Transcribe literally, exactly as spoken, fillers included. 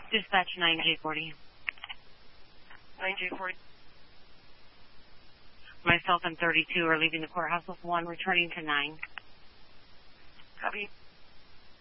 Dispatch nine J forty. nine J forty. Myself and thirty-two are leaving the courthouse with one, returning to nine. Copy.